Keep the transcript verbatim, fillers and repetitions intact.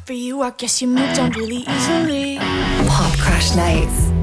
For you, I guess you moved on really easily. Pop Crash Nights.